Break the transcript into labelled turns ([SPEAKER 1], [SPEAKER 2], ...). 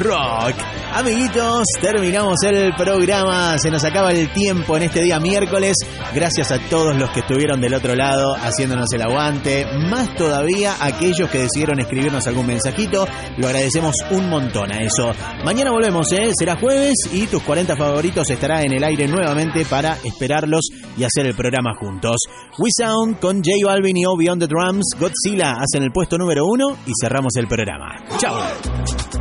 [SPEAKER 1] Rock. Amiguitos, terminamos el programa, se nos acaba el tiempo en este día miércoles. Gracias a todos los que estuvieron del otro lado haciéndonos el aguante, más todavía aquellos que decidieron escribirnos algún mensajito, lo agradecemos un montón a eso. Mañana volvemos, será jueves y tus 40 favoritos estará en el aire nuevamente para esperarlos y hacer el programa juntos. We Sound con J Balvin y Obi on the Drums, Godzilla hacen el puesto número 1 y cerramos el programa. Chao.